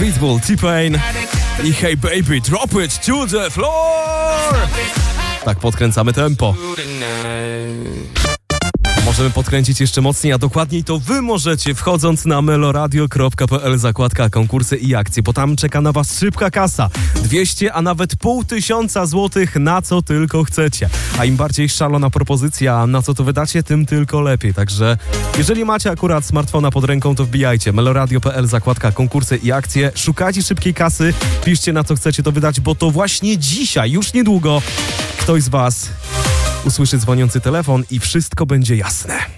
Pitbull, T-Pain i Hey Baby, drop it to the floor! Tak podkręcamy tempo. Możemy podkręcić jeszcze mocniej, a dokładniej to wy możecie, wchodząc na meloradio.pl, zakładka konkursy i akcje, bo tam czeka na was szybka kasa. 200, a nawet 500 złotych, na co tylko chcecie. A im bardziej szalona propozycja, na co to wydacie, tym tylko lepiej. Także jeżeli macie akurat smartfona pod ręką, to wbijajcie meloradio.pl, zakładka konkursy i akcje. Szukajcie szybkiej kasy, piszcie na co chcecie to wydać, bo to właśnie dzisiaj, już niedługo, ktoś z was usłyszy dzwoniący telefon i wszystko będzie jasne.